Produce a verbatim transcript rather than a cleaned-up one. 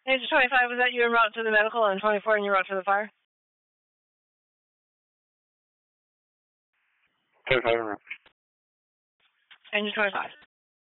Agent twenty-five, was that you en route to the medical, and twenty-four en route to the fire? twenty-five en route. Agent twenty-five.